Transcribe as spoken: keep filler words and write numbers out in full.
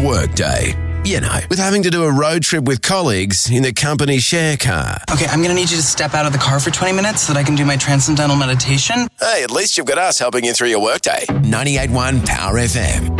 workday. You know, with having to do a road trip with colleagues in the company share car. Okay, I'm going to need you to step out of the car for twenty minutes so that I can do my transcendental meditation. Hey, at least you've got us helping you through your workday. ninety-eight point one Power F M.